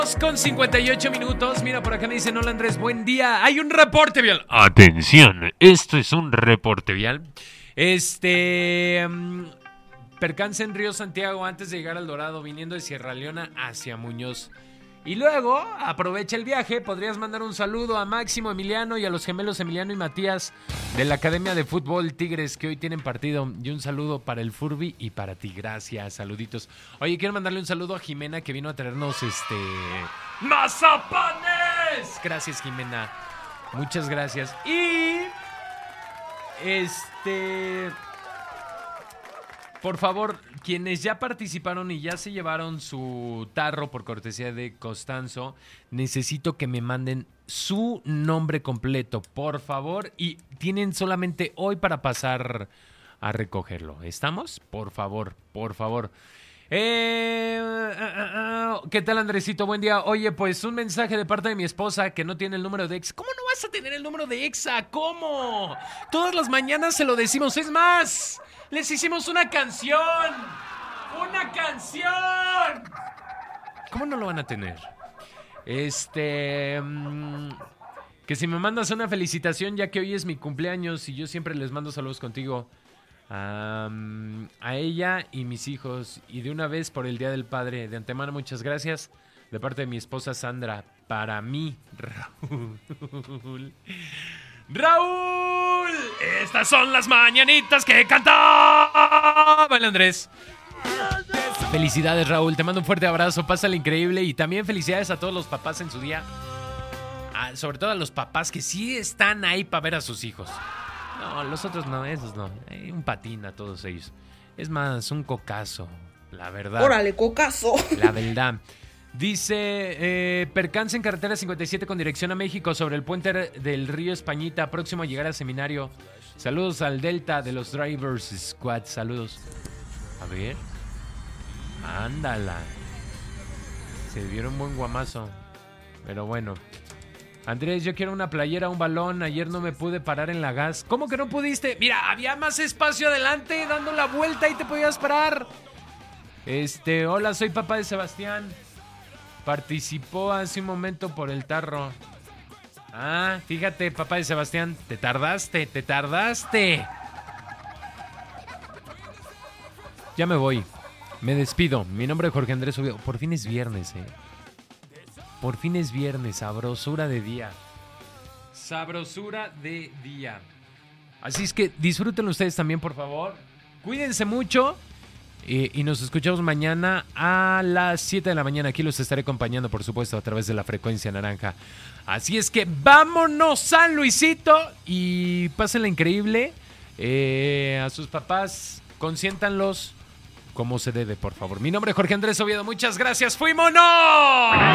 Con 58 minutos. Mira, por acá me dicen: hola Andrés, buen día. Hay un reporte vial. Atención, esto es un reporte vial. Percance en Río Santiago antes de llegar al Dorado, viniendo de Sierra Leona hacia Muñoz. Y luego, aprovecha el viaje, podrías mandar un saludo a Máximo, Emiliano y a los gemelos Emiliano y Matías de la Academia de Fútbol Tigres, que hoy tienen partido. Y un saludo para el Furby y para ti. Gracias, saluditos. Oye, quiero mandarle un saludo a Jimena, que vino a traernos ¡mazapanes! Gracias, Jimena. Muchas gracias. Y por favor, quienes ya participaron y ya se llevaron su tarro por cortesía de Costanzo, necesito que me manden su nombre completo, por favor. Y tienen solamente hoy para pasar a recogerlo. ¿Estamos? Por favor, por favor. ¿Qué tal, Andresito? Buen día. Oye, pues un mensaje de parte de mi esposa que no tiene el número de exa. ¿Cómo no vas a tener el número de exa? ¿Cómo? Todas las mañanas se lo decimos. Es más, les hicimos una canción. ¡Una canción! ¿Cómo no lo van a tener? Que si me mandas una felicitación, ya que hoy es mi cumpleaños y yo siempre les mando saludos contigo. A ella y mis hijos, y de una vez por el Día del Padre. De antemano, muchas gracias de parte de mi esposa Sandra. Para mí, Raúl, estas son las mañanitas que cantaba el Andrés. Felicidades, Raúl, te mando un fuerte abrazo, pásale increíble. Y también felicidades a todos los papás en su día, sobre todo a los papás que sí están ahí para ver a sus hijos. No, los otros no, esos no. Un patín a todos ellos. Es más, un cocazo, la verdad. ¡Órale, cocazo! La verdad. Dice, percance en carretera 57 con dirección a México sobre el puente del río Españita, próximo a llegar al seminario. Saludos al Delta de los Drivers Squad, saludos. A ver. Ándala. Se dieron un buen guamazo. Pero bueno. Andrés, yo quiero una playera, un balón. Ayer no me pude parar en la gas. ¿Cómo que no pudiste? Mira, había más espacio adelante, dando la vuelta y te podías parar. Hola, soy papá de Sebastián. Participó hace un momento por el tarro. Ah, fíjate, papá de Sebastián, te tardaste. Ya me voy. Me despido. Mi nombre es Jorge Andrés Oviedo. Por fin es viernes, Por fin es viernes, sabrosura de día. Sabrosura de día. Así es que disfrútenlo ustedes también, por favor. Cuídense mucho. Y nos escuchamos mañana a las 7 de la mañana. Aquí los estaré acompañando, por supuesto, a través de la frecuencia naranja. Así es que vámonos, San Luisito. Y pásenla increíble. A sus papás, consiéntanlos como se debe, por favor. Mi nombre es Jorge Andrés Oviedo. Muchas gracias. ¡Fuímonos!